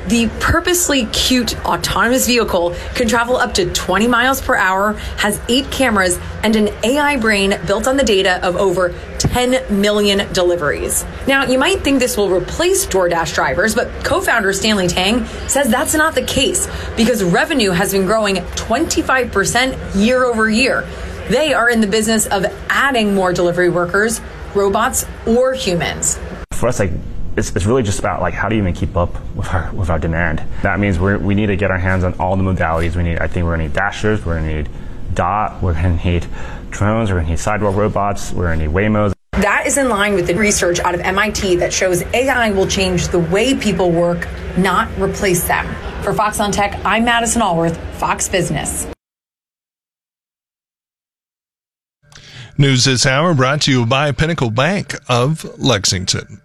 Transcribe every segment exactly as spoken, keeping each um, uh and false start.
The purposely cute autonomous vehicle can travel up to twenty miles per hour, has eight cameras, and an A I brain built on the data of over ten million deliveries. Now, you might think this will replace DoorDash drivers, but co-founder Stanley Tang says that's not the case because revenue has been growing twenty-five percent year over year. They are in the business of adding more delivery workers, robots, or humans. For us, like, It's, it's really just about like how do you even keep up with our with our demand. That means we we need to get our hands on all the modalities. We need. I think we're gonna need dashers. We're gonna need D O T. We're gonna need drones. We're gonna need sidewalk robots. We're gonna need Waymos. That is in line with the research out of M I T that shows A I will change the way people work, not replace them. For Fox on Tech, I'm Madison Allworth, Fox Business. News this hour brought to you by Pinnacle Bank of Lexington.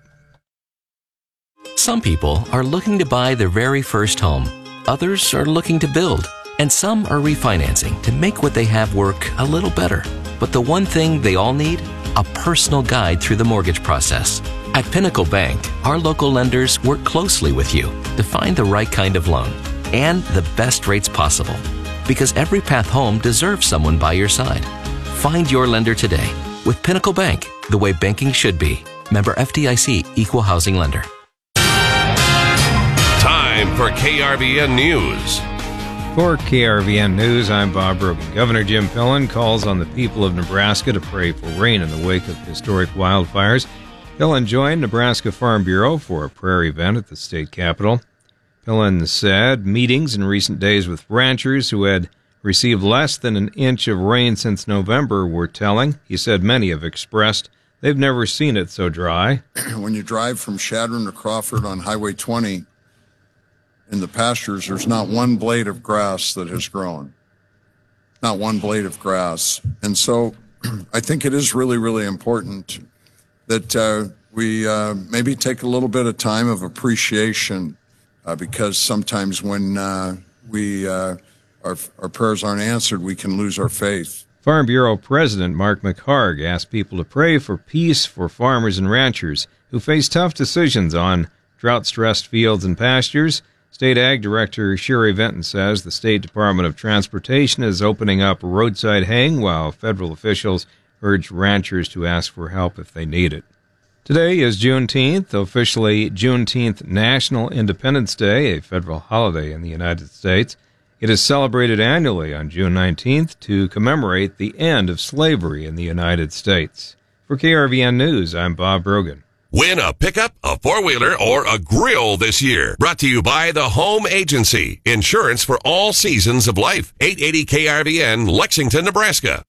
Some people are looking to buy their very first home. Others are looking to build. And some are refinancing to make what they have work a little better. But the one thing they all need? A personal guide through the mortgage process. At Pinnacle Bank, our local lenders work closely with you to find the right kind of loan and the best rates possible. Because every path home deserves someone by your side. Find your lender today with Pinnacle Bank, the way banking should be. Member F D I C, Equal Housing Lender. Time for K R V N News. For K R V N News, I'm Bob Brogan. Governor Jim Pillen calls on the people of Nebraska to pray for rain in the wake of historic wildfires. Pillen joined Nebraska Farm Bureau for a prayer event at the state capitol. Pillen said meetings in recent days with ranchers who had received less than an inch of rain since November were telling. He said many have expressed they've never seen it so dry. When you drive from Chadron to Crawford on Highway twenty, in the pastures, there's not one blade of grass that has grown. Not one blade of grass. And so I think it is really, really important that uh, we uh, maybe take a little bit of time of appreciation uh, because sometimes when uh, we uh, our, our prayers aren't answered, we can lose our faith. Farm Bureau President Mark McHarg asked people to pray for peace for farmers and ranchers who face tough decisions on drought-stressed fields and pastures. State Ag Director Sherry Vinton says the State Department of Transportation is opening up roadside haying while federal officials urge ranchers to ask for help if they need it. Today is Juneteenth, officially Juneteenth National Independence Day, a federal holiday in the United States. It is celebrated annually on June nineteenth to commemorate the end of slavery in the United States. For K R V N News, I'm Bob Brogan. Win a pickup, a four-wheeler, or a grill this year. Brought to you by the Home Agency. Insurance for all seasons of life. eight eighty K R V N, Lexington, Nebraska.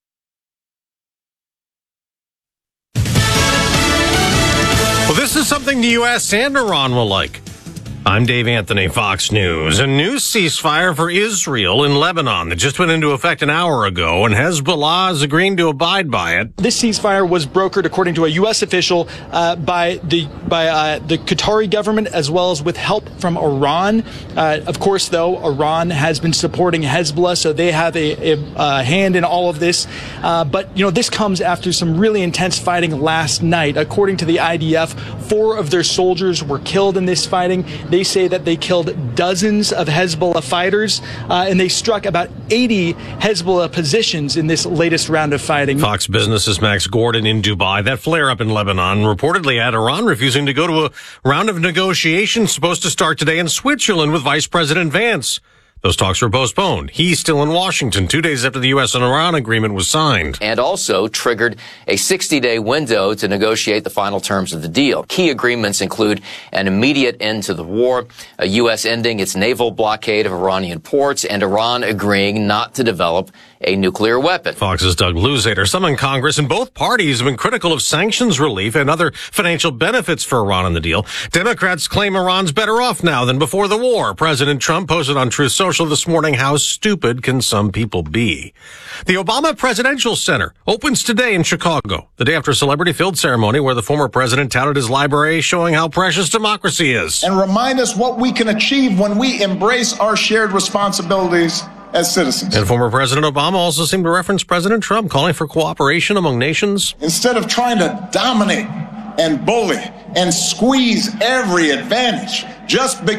Well, this is something the U S and Iran will like. I'm Dave Anthony, Fox News. A new ceasefire for Israel in Lebanon that just went into effect an hour ago, and Hezbollah is agreeing to abide by it. This ceasefire was brokered, according to a U S official, uh, by the by uh, the Qatari government as well as with help from Iran. Uh, of course, though, Iran has been supporting Hezbollah, so they have a, a, a hand in all of this. Uh, but, you know, this comes after some really intense fighting last night. According to the I D F, four of their soldiers were killed in this fighting. They say that they killed dozens of Hezbollah fighters, uh, and they struck about eighty Hezbollah positions in this latest round of fighting. Fox Business's Max Gordon in Dubai. That flare-up in Lebanon reportedly had Iran refusing to go to a round of negotiations supposed to start today in Switzerland with Vice President Vance. Those talks were postponed. He's still in Washington two days after the U S and Iran agreement was signed. And also triggered a sixty-day window to negotiate the final terms of the deal. Key agreements include an immediate end to the war, a U S ending its naval blockade of Iranian ports, and Iran agreeing not to develop a nuclear weapon. Fox's Doug Luzader. Some in Congress and both parties have been critical of sanctions relief and other financial benefits for Iran in the deal. Democrats claim Iran's better off now than before the war. President Trump posted on Truth Social this morning, how stupid can some people be? The Obama Presidential Center opens today in Chicago, the day after a celebrity-filled ceremony where the former president touted his library, showing how precious democracy is. And remind us what we can achieve when we embrace our shared responsibilities as citizens. And former President Obama also seemed to reference President Trump, calling for cooperation among nations. Instead of trying to dominate and bully and squeeze every advantage just because